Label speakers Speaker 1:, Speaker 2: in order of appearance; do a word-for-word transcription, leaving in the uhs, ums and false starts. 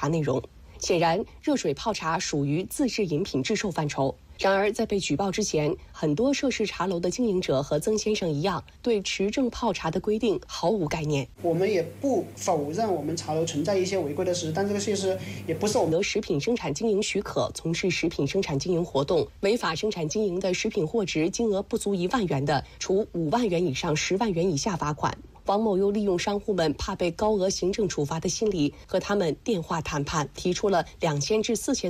Speaker 1: 查内容。显然，热水泡茶属于自制饮品制售范畴。然而，在被举报之前，很多涉事茶楼的经营者和曾先生一样，对持证泡茶的规定毫无概念。
Speaker 2: 我们也不否认我们茶楼存在一些违规的事实，但这个事实也不是我们
Speaker 1: 得食品生产经营许可，从事食品生产经营活动，违法生产经营的食品货值金额不足一万元的，处五万元以上十万元以下罚款。王某又利用商户们怕被高额行政处罚的心理，和他们电话谈判，提出了两千至四千